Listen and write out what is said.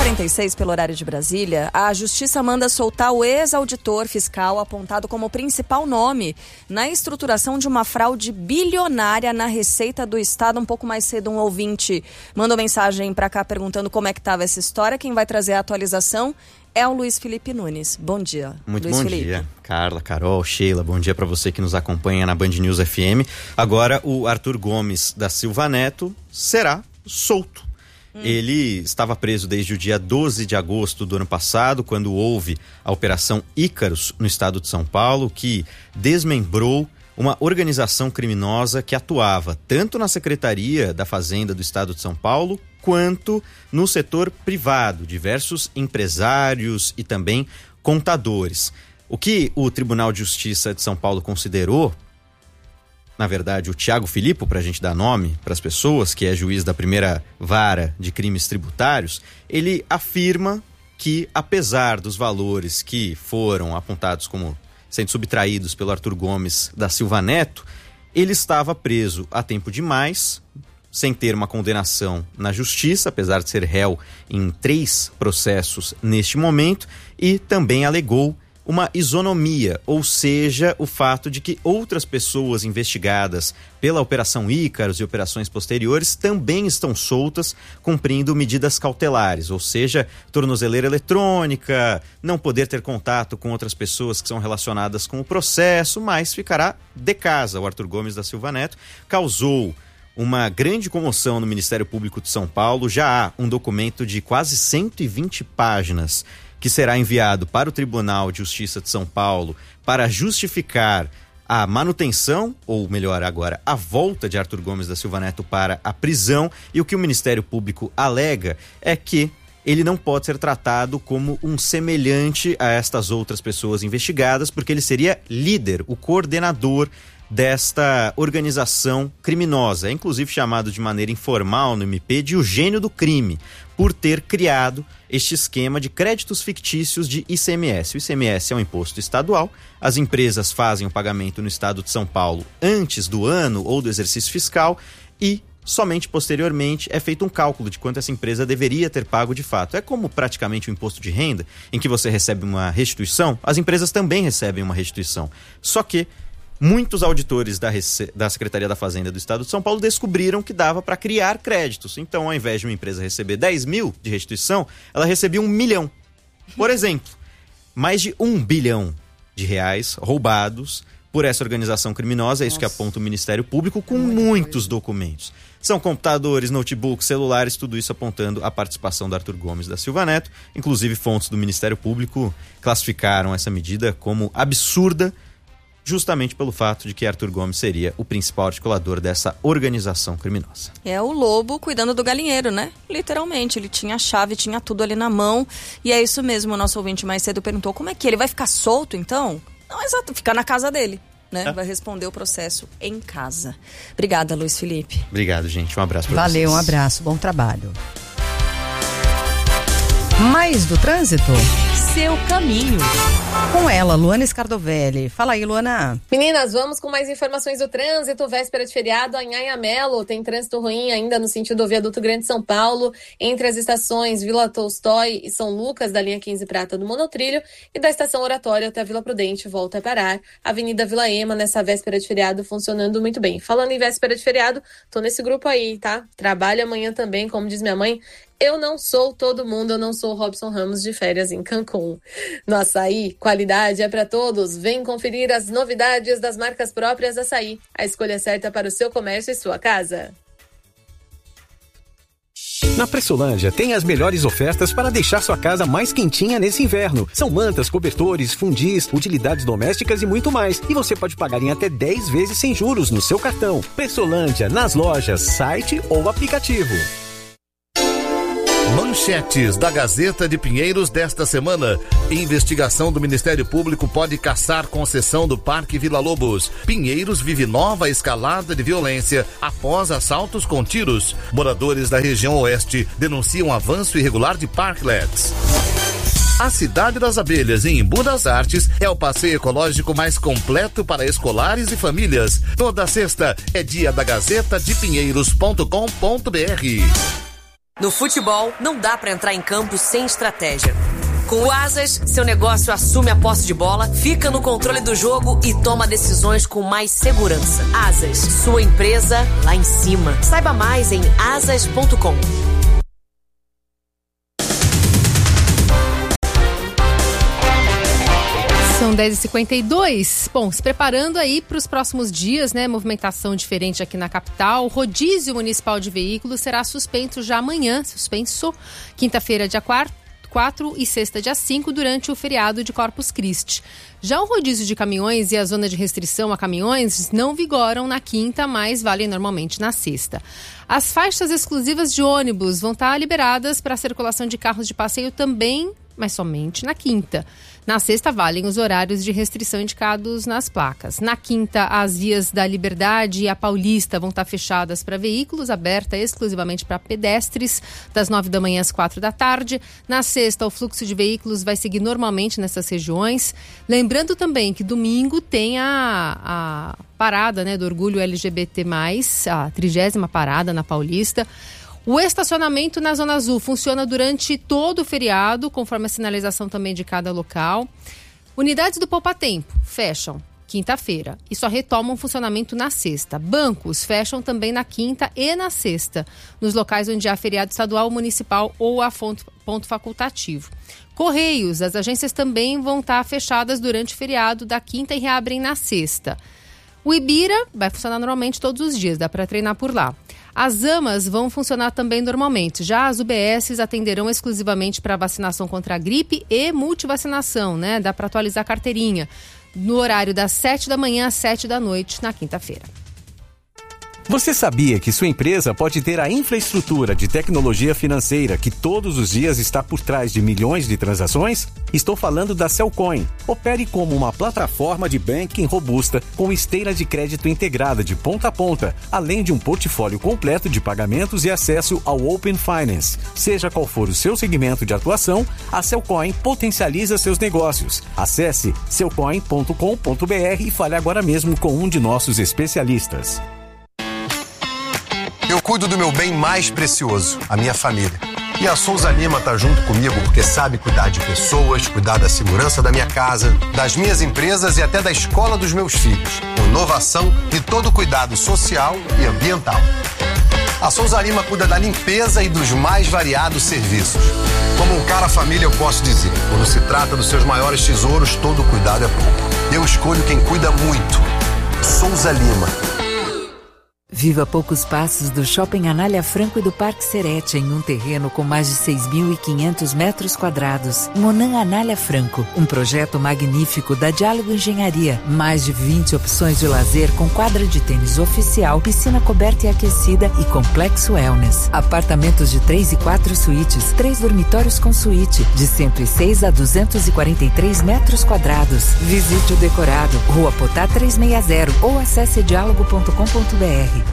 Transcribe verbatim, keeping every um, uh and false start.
quarenta e seis pelo horário de Brasília, a Justiça manda soltar o ex-auditor fiscal apontado como principal nome na estruturação de uma fraude bilionária na Receita do Estado. Um pouco mais cedo, um ouvinte mandou mensagem para cá perguntando como é que estava essa história. Quem vai trazer a atualização é o Luiz Felipe Nunes. Bom dia, Muito Luiz bom Felipe. dia, Carla, Carol, Sheila. Bom dia para você que nos acompanha na Band News F M. Agora, o Arthur Gomes da Silva Neto será solto. Hum. Ele estava preso desde o dia doze de agosto do ano passado, quando houve a Operação Ícaros no estado de São Paulo, que desmembrou uma organização criminosa que atuava tanto na Secretaria da Fazenda do estado de São Paulo, quanto no setor privado, diversos empresários e também contadores. O que o Tribunal de Justiça de São Paulo considerou, na verdade, o Tiago Filippo, para a gente dar nome para as pessoas, que é juiz da primeira vara de crimes tributários, ele afirma que, apesar dos valores que foram apontados como sendo subtraídos pelo Arthur Gomes da Silva Neto, ele estava preso há tempo demais, sem ter uma condenação na justiça, apesar de ser réu em três processos neste momento, e também alegou uma isonomia, ou seja, o fato de que outras pessoas investigadas pela Operação Ícaros e operações posteriores também estão soltas, cumprindo medidas cautelares, ou seja, tornozeleira eletrônica, não poder ter contato com outras pessoas que são relacionadas com o processo, mas ficará de casa. O Arthur Gomes da Silva Neto causou uma grande comoção no Ministério Público de São Paulo. Já há um documento de quase cento e vinte páginas que será enviado para o Tribunal de Justiça de São Paulo para justificar a manutenção, ou melhor agora, a volta de Arthur Gomes da Silva Neto para a prisão. E o que o Ministério Público alega é que ele não pode ser tratado como um semelhante a estas outras pessoas investigadas, porque ele seria líder, o coordenador desta organização criminosa. É inclusive chamado de maneira informal no M P de o gênio do crime, por ter criado este esquema de créditos fictícios de I C M S. O I C M S é um imposto estadual, as empresas fazem o pagamento no estado de São Paulo antes do ano ou do exercício fiscal e somente posteriormente é feito um cálculo de quanto essa empresa deveria ter pago de fato. É como praticamente o imposto de renda, em que você recebe uma restituição, as empresas também recebem uma restituição. Só que muitos auditores da, Rece... da Secretaria da Fazenda do Estado de São Paulo descobriram que dava para criar créditos. Então, ao invés de uma empresa receber dez mil de restituição, ela recebia um milhão. Por exemplo, mais de um bilhão de reais roubados por essa organização criminosa. É isso Nossa. que aponta o Ministério Público, com Muita muitos coisa. documentos. São computadores, notebooks, celulares, tudo isso apontando a participação do Arthur Gomes da Silva Neto. Inclusive, fontes do Ministério Público classificaram essa medida como absurda, justamente pelo fato de que Arthur Gomes seria o principal articulador dessa organização criminosa. É o lobo cuidando do galinheiro, né? Literalmente, ele tinha a chave, tinha tudo ali na mão, e é isso mesmo. O nosso ouvinte mais cedo perguntou, como é que ele vai ficar solto, então? Não, exato, ficar na casa dele, né? É. Vai responder o processo em casa. Obrigada, Luiz Felipe. Obrigado, gente. Um abraço para vocês. Valeu, um abraço. Bom trabalho. Mais do trânsito? Seu caminho. Com ela, Luana Scardovelli. Fala aí, Luana. Meninas, vamos com mais informações do trânsito. Véspera de feriado, Anhanha-Melo. Tem trânsito ruim ainda no sentido do Viaduto Grande São Paulo, entre as estações Vila Tolstói e São Lucas, da linha quinze Prata do Monotrilho, e da Estação Oratório até a Vila Prudente, volta a parar. Avenida Vila Ema, nessa véspera de feriado, funcionando muito bem. Falando em véspera de feriado, tô nesse grupo aí, tá? Trabalho amanhã também, como diz minha mãe. Eu não sou todo mundo, eu não sou o Robson Ramos de férias em Cancún. No Açaí, qualidade é para todos. Vem conferir as novidades das marcas próprias Açaí. A escolha certa para o seu comércio e sua casa. Na Pressolândia tem as melhores ofertas para deixar sua casa mais quentinha nesse inverno. São mantas, cobertores, fundis, utilidades domésticas e muito mais. E você pode pagar em até dez vezes sem juros no seu cartão. Pressolândia, nas lojas, site ou aplicativo. Manchetes da Gazeta de Pinheiros desta semana. Investigação do Ministério Público pode cassar concessão do Parque Vila Lobos. Pinheiros vive nova escalada de violência após assaltos com tiros. Moradores da região oeste denunciam avanço irregular de parklets. A Cidade das Abelhas, em Embu das Artes, é o passeio ecológico mais completo para escolares e famílias. Toda sexta é dia da Gazeta de Pinheiros ponto com ponto br. No futebol, não dá pra entrar em campo sem estratégia. Com o Asas, seu negócio assume a posse de bola, fica no controle do jogo e toma decisões com mais segurança. Asas, sua empresa lá em cima. Saiba mais em asas ponto com. São dez e cinquenta e dois. Bom, se preparando aí para os próximos dias, né? Movimentação diferente aqui na capital. O rodízio municipal de veículos será suspenso já amanhã, suspenso, quinta-feira, dia quatro e sexta, dia cinco, durante o feriado de Corpus Christi. Já o rodízio de caminhões e a zona de restrição a caminhões não vigoram na quinta, mas valem normalmente na sexta. As faixas exclusivas de ônibus vão estar liberadas para a circulação de carros de passeio também, mas somente na quinta. Na sexta, valem os horários de restrição indicados nas placas. Na quinta, as vias da Liberdade e a Paulista vão estar fechadas para veículos, aberta exclusivamente para pedestres, das nove da manhã às quatro da tarde. Na sexta, o fluxo de veículos vai seguir normalmente nessas regiões. Lembrando também que domingo tem a, a parada, né, do Orgulho L G B T mais, a trigésima parada na Paulista. O estacionamento na Zona Azul funciona durante todo o feriado, conforme a sinalização também de cada local. Unidades do Poupa Tempo fecham quinta-feira e só retomam funcionamento na sexta. Bancos fecham também na quinta e na sexta, nos locais onde há feriado estadual, municipal ou a ponto facultativo. Correios, as agências também vão estar fechadas durante o feriado da quinta e reabrem na sexta. O Ibira vai funcionar normalmente todos os dias, dá para treinar por lá. As AMAs vão funcionar também normalmente. Já as U B S atenderão exclusivamente para vacinação contra a gripe e multivacinação, né? Dá para atualizar a carteirinha no horário das sete da manhã às sete da noite na quinta-feira. Você sabia que sua empresa pode ter a infraestrutura de tecnologia financeira que todos os dias está por trás de milhões de transações? Estou falando da Cellcoin. Opere como uma plataforma de banking robusta com esteira de crédito integrada de ponta a ponta, além de um portfólio completo de pagamentos e acesso ao Open Finance. Seja qual for o seu segmento de atuação, a Cellcoin potencializa seus negócios. Acesse cellcoin ponto com ponto b r e fale agora mesmo com um de nossos especialistas. Eu cuido do meu bem mais precioso, a minha família. E a Souza Lima tá junto comigo porque sabe cuidar de pessoas, cuidar da segurança da minha casa, das minhas empresas e até da escola dos meus filhos. Com inovação e todo cuidado social e ambiental. A Souza Lima cuida da limpeza e dos mais variados serviços. Como um cara família, eu posso dizer, quando se trata dos seus maiores tesouros, todo cuidado é pouco. Eu escolho quem cuida muito. Souza Lima. Viva a poucos passos do Shopping Anália Franco e do Parque Serete, em um terreno com mais de seis mil e quinhentos metros quadrados. Monan Anália Franco, um projeto magnífico da Diálogo Engenharia. Mais de vinte opções de lazer com quadra de tênis oficial, piscina coberta e aquecida e complexo wellness. Apartamentos de três e quatro suítes, três dormitórios com suíte, de cento e seis a duzentos e quarenta e três metros quadrados. Visite o decorado, Rua Potá trezentos e sessenta ou acesse diálogo ponto com ponto b r.